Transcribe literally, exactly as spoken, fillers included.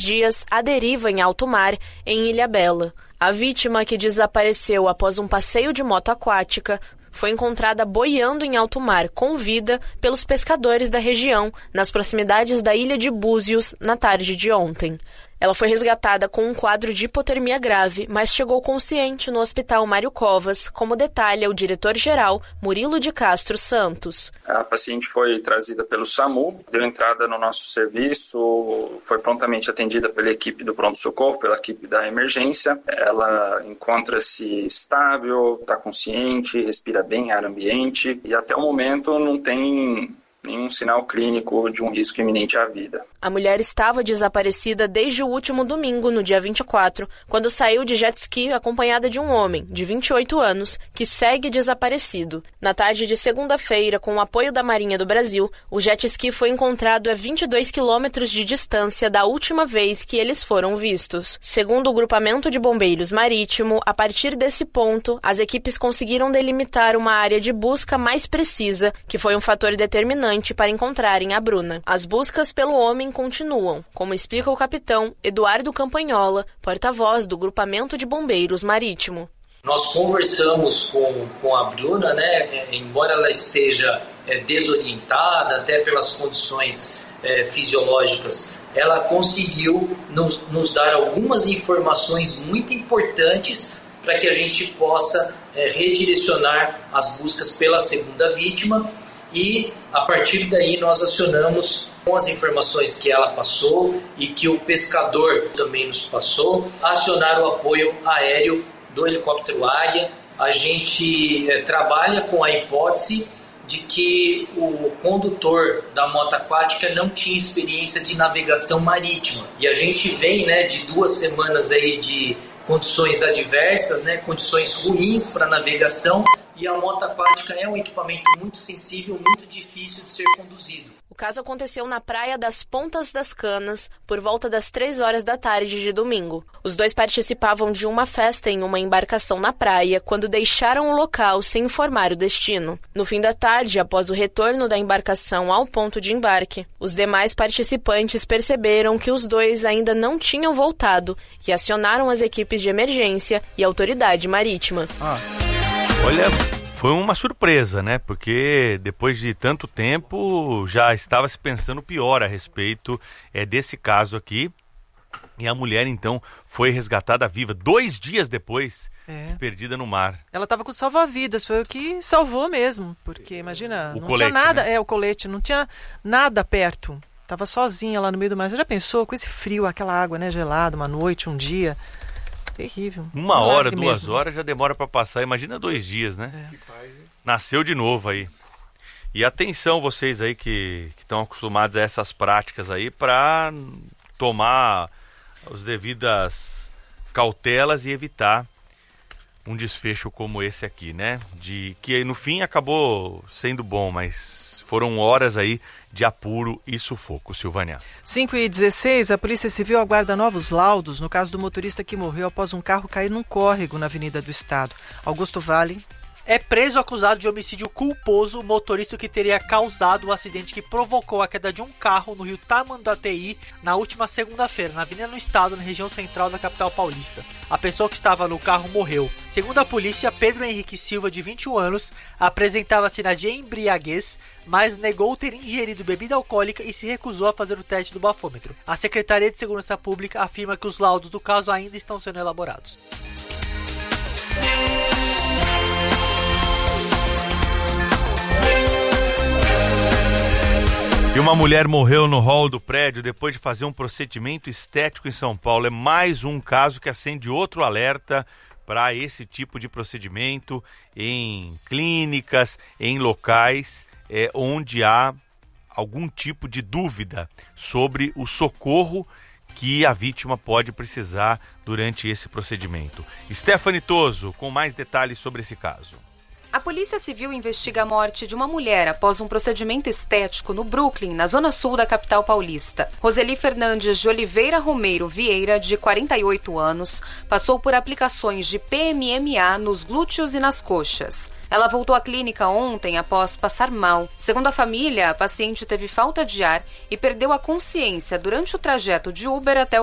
dias à deriva em alto mar, em Ilhabela. A vítima, que desapareceu após um passeio de moto aquática, foi encontrada boiando em alto mar com vida pelos pescadores da região, nas proximidades da ilha de Búzios, na tarde de ontem. Ela foi resgatada com um quadro de hipotermia grave, mas chegou consciente no Hospital Mário Covas, como detalha o diretor-geral Murilo de Castro Santos. A paciente foi trazida pelo SAMU, deu entrada no nosso serviço, foi prontamente atendida pela equipe do pronto-socorro, pela equipe da emergência. Ela encontra-se estável, está consciente, respira bem ar ambiente e até o momento não tem nenhum sinal clínico de um risco iminente à vida. A mulher estava desaparecida desde o último domingo, no dia vinte e quatro, quando saiu de jet ski acompanhada de um homem, de vinte e oito anos, que segue desaparecido. Na tarde de segunda-feira, com o apoio da Marinha do Brasil, o jet ski foi encontrado a vinte e dois quilômetros de distância da última vez que eles foram vistos. Segundo o Grupamento de Bombeiros Marítimo, a partir desse ponto, as equipes conseguiram delimitar uma área de busca mais precisa, que foi um fator determinante para encontrarem a Bruna. As buscas pelo homem continuam, como explica o capitão Eduardo Campanhola, porta-voz do Grupamento de Bombeiros Marítimo. Nós conversamos com, com a Bruna, né, embora ela esteja é, desorientada, até pelas condições é, fisiológicas, ela conseguiu nos, nos dar algumas informações muito importantes para que a gente possa é, redirecionar as buscas pela segunda vítima. E, a partir daí, nós acionamos, com as informações que ela passou e que o pescador também nos passou, acionar o apoio aéreo do helicóptero Águia. A gente é, trabalha com a hipótese de que o condutor da moto aquática não tinha experiência de navegação marítima. E a gente vem, né, de duas semanas aí de condições adversas, né, condições ruins para navegação. E a moto aquática é um equipamento muito sensível, muito difícil de ser conduzido. O caso aconteceu na Praia das Pontas das Canas, por volta das três horas da tarde de domingo. Os dois participavam de uma festa em uma embarcação na praia quando deixaram o local sem informar o destino. No fim da tarde, após o retorno da embarcação ao ponto de embarque, os demais participantes perceberam que os dois ainda não tinham voltado e acionaram as equipes de emergência e a autoridade marítima. Ah. Olha, foi uma surpresa, né? Porque depois de tanto tempo já estava se pensando pior a respeito é, desse caso aqui. E a mulher, então, foi resgatada viva dois dias depois, é. perdida no mar. Ela estava com salva-vidas, foi o que salvou mesmo. Porque, imagina, o não colete, tinha nada, né? é o colete, não tinha nada perto. Estava sozinha lá no meio do mar. Você já pensou com esse frio, aquela água, né, gelada, uma noite, um dia... Terrível. Uma hora, duas mesmo. horas já demora para passar. Imagina dois dias, né? É. Nasceu de novo aí. E atenção vocês aí que estão acostumados a essas práticas aí para tomar as devidas cautelas e evitar um desfecho como esse aqui, né? De que no fim acabou sendo bom, mas foram horas aí de apuro e sufoco. Silvânia. cinco e dezesseis, a Polícia Civil aguarda novos laudos no caso do motorista que morreu após um carro cair num córrego na Avenida do Estado. Augusto Vale. É preso acusado de homicídio culposo o motorista que teria causado o acidente que provocou a queda de um carro no rio Tamanduateí na última segunda-feira, na Avenida do Estado, na região central da capital paulista. A pessoa que estava no carro morreu. Segundo a polícia, Pedro Henrique Silva, de vinte e um anos, apresentava sinais de embriaguez, mas negou ter ingerido bebida alcoólica e se recusou a fazer o teste do bafômetro. A Secretaria de Segurança Pública afirma que os laudos do caso ainda estão sendo elaborados. E uma mulher morreu no hall do prédio depois de fazer um procedimento estético em São Paulo. É mais um caso que acende outro alerta para esse tipo de procedimento em clínicas, em locais é, onde há algum tipo de dúvida sobre o socorro que a vítima pode precisar durante esse procedimento. Stephanie Toso, com mais detalhes sobre esse caso. A Polícia Civil investiga a morte de uma mulher após um procedimento estético no Brooklyn, na zona sul da capital paulista. Roseli Fernandes de Oliveira Romeiro Vieira, de quarenta e oito anos, passou por aplicações de P M M A nos glúteos e nas coxas. Ela voltou à clínica ontem após passar mal. Segundo a família, a paciente teve falta de ar e perdeu a consciência durante o trajeto de Uber até o